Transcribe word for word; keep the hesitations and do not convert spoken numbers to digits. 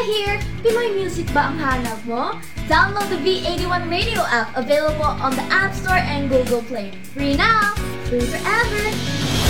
here! Pinoy music ba ang hanap mo? Download the V eighty-one Radio app available on the App Store and Google Play. Free now! Free forever!